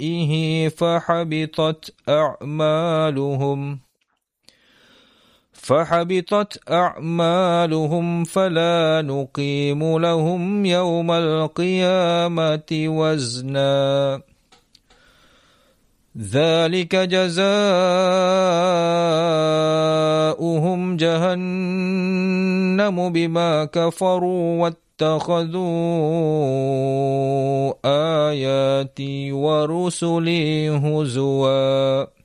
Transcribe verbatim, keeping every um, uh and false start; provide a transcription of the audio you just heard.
بِمَكْرِهِ فَحَبِطَتْ أَعْمَالُهُمْ فَحَبِطَتْ أَعْمَالُهُمْ فَلَا نُقِيمُ لَهُمْ يَوْمَ الْقِيَامَةِ وَزْنًا ذَلِكَ جَزَاؤُهُمْ جَهَنَّمُ بِمَا كَفَرُوا وَاتَّخَذُوا آيَاتِي وَرُسُلِي هُزُوًا